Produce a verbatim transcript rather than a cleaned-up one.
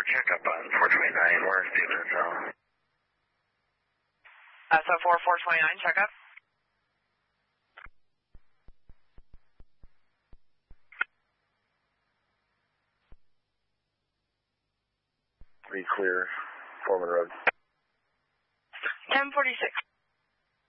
checkup on four twenty-nine, we're Stevens Hill. S O four, four twenty-nine, checkup. Be clear, Foreman Road. ten forty-six.